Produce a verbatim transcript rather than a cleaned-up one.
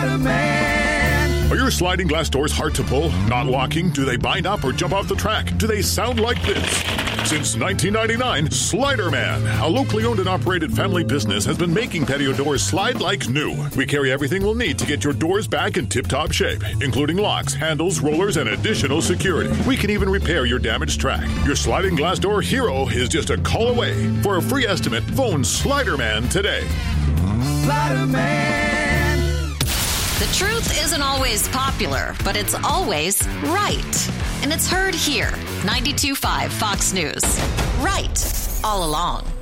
Sliderman. Are your sliding glass doors hard to pull, not locking? Do they bind up or jump off the track? Do they sound like this? Since nineteen ninety-nine, Sliderman, a locally owned and operated family business, has been making patio doors slide like new. We carry everything we'll need to get your doors back in tip-top shape, including locks, handles, rollers, and additional security. We can even repair your damaged track. Your sliding glass door hero is just a call away. For a free estimate, phone Sliderman today. Sliderman. The truth isn't always popular, but it's always right. And it's heard here. ninety-two point five Fox News. Right. All along.